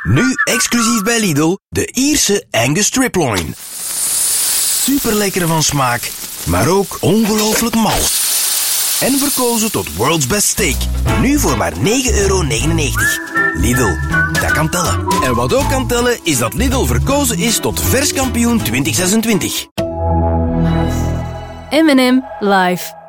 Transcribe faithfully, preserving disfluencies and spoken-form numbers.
Nu exclusief bij Lidl, de Ierse Angus Striploin. Super lekker van smaak, maar ook ongelooflijk mals. En verkozen tot World's Best Steak. Nu voor maar negen euro negenennegentig. Lidl, dat kan tellen. En wat ook kan tellen, is dat Lidl verkozen is tot verskampioen twintig zesentwintig. M en M live.